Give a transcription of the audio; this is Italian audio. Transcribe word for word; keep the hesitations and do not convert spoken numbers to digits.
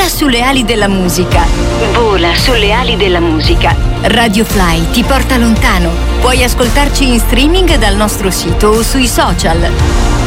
sulle ali della musica. Vola sulle ali della musica. Radio Fly ti porta lontano. Puoi ascoltarci in streaming dal nostro sito o sui social.